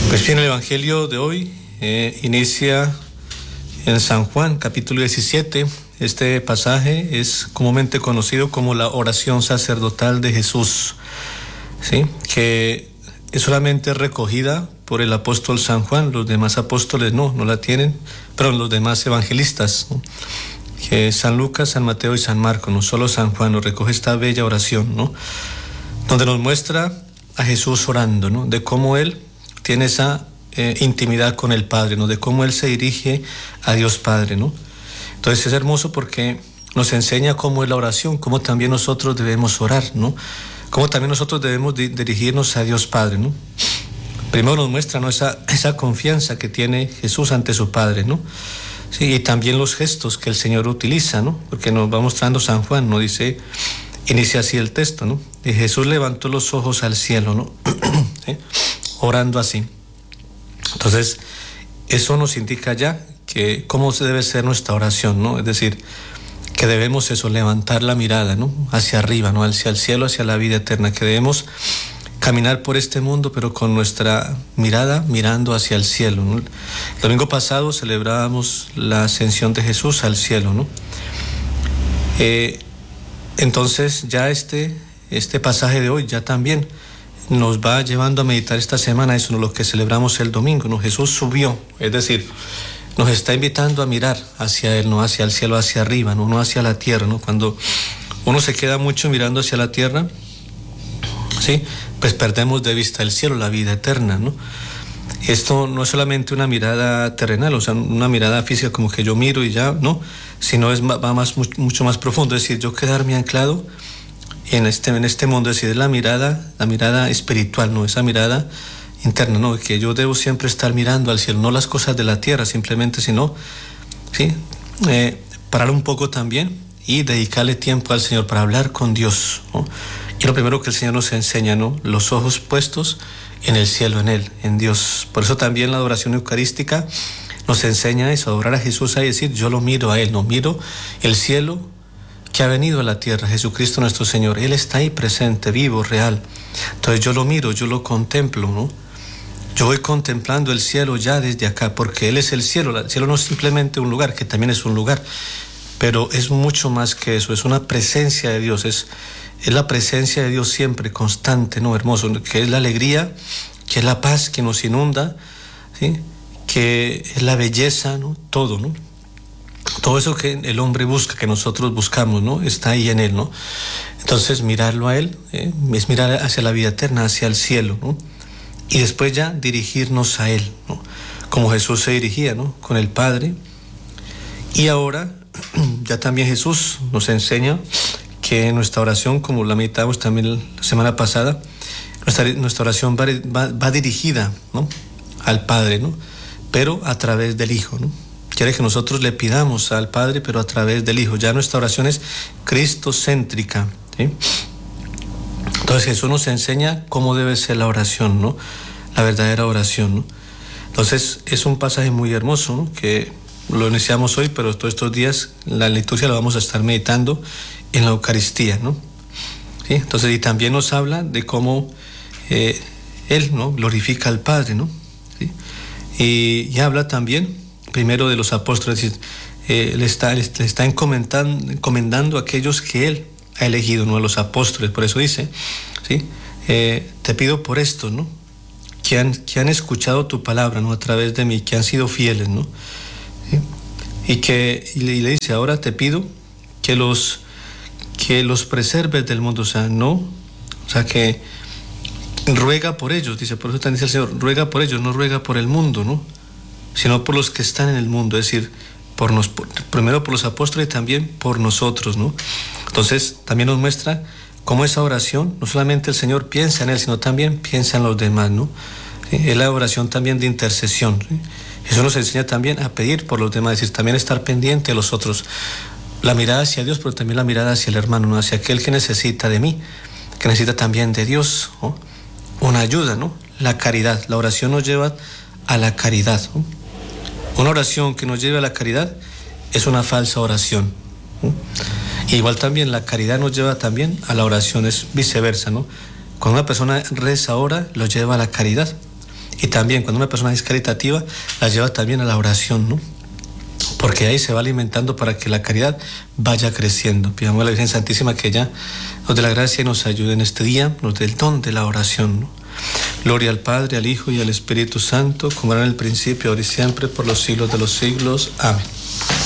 Pues bien, el Evangelio de hoy inicia en San Juan, capítulo 17. Este pasaje es comúnmente conocido como la oración sacerdotal de Jesús, ¿sí? Que es solamente recogida por el apóstol San Juan. Los demás apóstoles no la tienen, pero los demás evangelistas, ¿no? Que San Lucas, San Mateo y San Marcos, no solo San Juan nos recoge esta bella oración, ¿no? Donde nos muestra a Jesús orando, ¿no? De cómo Él tiene esa intimidad con el Padre, ¿no? De cómo Él se dirige a Dios Padre, ¿no? Entonces es hermoso porque nos enseña cómo es la oración, cómo también nosotros debemos orar, ¿no? Cómo también nosotros debemos dirigirnos a Dios Padre, ¿no? Primero nos muestra, ¿no? esa confianza que tiene Jesús ante su Padre, ¿no? Sí, y también los gestos que el Señor utiliza, ¿no? Porque nos va mostrando San Juan, ¿no? Dice, inicia así el texto, ¿no? Y Jesús levantó los ojos al cielo, ¿no? ¿Sí? Orando así. Entonces, eso nos indica ya que cómo se debe ser nuestra oración, ¿no? Es decir, que debemos eso, levantar la mirada, ¿no? Hacia arriba, ¿no? Hacia el cielo, hacia la vida eterna, que debemos caminar por este mundo, pero con nuestra mirada mirando hacia el cielo, ¿no? El domingo pasado celebrábamos la ascensión de Jesús al cielo, ¿no? Entonces ya este pasaje de hoy ya también nos va llevando a meditar esta semana eso, ¿no? Lo que celebramos el domingo, ¿no? Jesús subió, es decir, nos está invitando a mirar hacia Él, no hacia el cielo, hacia arriba, no hacia la tierra, ¿no? Cuando uno se queda mucho mirando hacia la tierra, ¿sí? Pues perdemos de vista el cielo, la vida eterna, ¿no? Esto no es solamente una mirada terrenal, o sea, una mirada física como que yo miro y ya, ¿no? Sino va mucho más profundo, es decir, yo quedarme anclado en este mundo, es decir, la mirada espiritual, ¿no? Esa mirada interna, ¿no? Que yo debo siempre estar mirando al cielo, no las cosas de la tierra simplemente, sino, ¿sí? Parar un poco también y dedicarle tiempo al Señor para hablar con Dios, ¿no? Y lo primero que el Señor nos enseña, ¿no? Los ojos puestos en el cielo, en Él, en Dios. Por eso también la adoración eucarística nos enseña eso, adorar a Jesús y decir, yo lo miro a Él, no miro el cielo que ha venido a la tierra, Jesucristo nuestro Señor. Él está ahí presente, vivo, real. Entonces yo lo miro, yo lo contemplo, ¿no? Yo voy contemplando el cielo ya desde acá, porque Él es el cielo. El cielo no es simplemente un lugar, que también es un lugar, pero es mucho más que eso, es una presencia de Dios, es la presencia de Dios siempre, constante, ¿no? Hermoso, que es la alegría, que es la paz que nos inunda, ¿sí? Que es la belleza, ¿no? Todo, ¿no? Todo eso que el hombre busca, que nosotros buscamos, ¿no? Está ahí en Él, ¿no? Entonces mirarlo a Él es mirar hacia la vida eterna, hacia el cielo, ¿no? Y después ya dirigirnos a Él, ¿no? Como Jesús se dirigía, ¿no? Con el Padre. Y ahora ya también Jesús nos enseña que nuestra oración, como la meditamos también la semana pasada, nuestra oración va dirigida, ¿no? Al Padre, ¿no? Pero a través del Hijo, ¿no? Quiere que nosotros le pidamos al Padre, pero a través del Hijo. Ya nuestra oración es cristocéntrica, ¿sí? Entonces Jesús nos enseña cómo debe ser la oración, ¿no? La verdadera oración, ¿no? Entonces es un pasaje muy hermoso, ¿no? Que lo iniciamos hoy, pero todos estos días la liturgia la vamos a estar meditando en la Eucaristía, ¿no? ¿Sí? Entonces, y también nos habla de cómo Él, ¿no? Glorifica al Padre, ¿no? ¿Sí? Y habla también, primero de los apóstoles, le está encomendando a aquellos que Él ha elegido, ¿no? A los apóstoles, por eso dice, ¿sí? Te pido por esto, ¿no? Que han escuchado tu palabra, ¿no? A través de mí, que han sido fieles, ¿no? ¿Sí? Y le dice, ahora te pido que los preserves del mundo, o sea, que ruega por ellos, dice, por eso también dice el Señor, ruega por ellos, no ruega por el mundo, ¿no? Sino por los que están en el mundo, es decir, primero por los apóstoles y también por nosotros, ¿no? Entonces, también nos muestra cómo esa oración, no solamente el Señor piensa en Él, sino también piensa en los demás, ¿no? ¿Sí? Es la oración también de intercesión, ¿sí? Eso nos enseña también a pedir por los demás, es decir, también estar pendiente de los otros. La mirada hacia Dios, pero también la mirada hacia el hermano, ¿no? Hacia aquel que necesita de mí, que necesita también de Dios, ¿no? Una ayuda, ¿no? La caridad. La oración nos lleva a la caridad, ¿no? Una oración que nos lleve a la caridad es una falsa oración, ¿no? Igual también la caridad nos lleva también a la oración, es viceversa, ¿no? Cuando una persona reza, ora, lo lleva a la caridad. Y también cuando una persona es caritativa, la lleva también a la oración, ¿no? Porque ahí se va alimentando para que la caridad vaya creciendo. Pidamos a la Virgen Santísima que ella nos dé la gracia y nos ayude en este día, nos dé el don de la oración, ¿no? Gloria al Padre, al Hijo y al Espíritu Santo, como era en el principio, ahora y siempre, por los siglos de los siglos. Amén.